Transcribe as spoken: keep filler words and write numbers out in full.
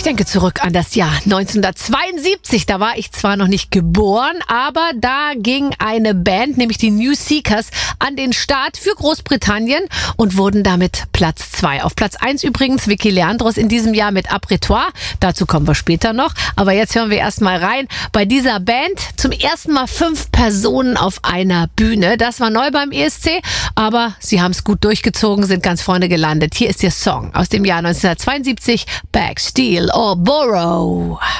denke zurück an das Jahr neunzehnhundertzweiundsiebzig. Da war ich zwar noch nicht geboren, aber da ging eine Band, nämlich die New Seekers, an den Start für Großbritannien und wurden damit Platz zwei. Auf Platz eins übrigens Vicky Leandros in diesem Jahr mit Apretoire. Dazu kommen wir später noch. Aber jetzt hören wir erstmal rein. Bei dieser Band zum ersten Mal fünf Personen auf einer Bühne. Das war neu beim E S C, aber sie haben es gut durchgezogen, sind ganz vorne gelandet. Hier ist ihr Song aus dem Jahr neunzehnhundertzweiundsiebzig, Beg, Steal or Borrow.